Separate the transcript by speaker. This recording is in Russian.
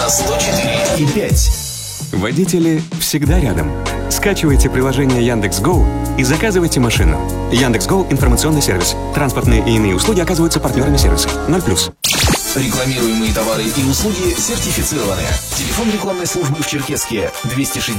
Speaker 1: 104,5.
Speaker 2: Водители всегда рядом. Скачивайте приложение Яндекс.Гоу и заказывайте машину. Яндекс.Гоу – информационный сервис. Транспортные и иные услуги оказываются партнерами сервиса. 0+.
Speaker 1: Рекламируемые товары и услуги сертифицированы. Телефон рекламной службы в Черкесске 260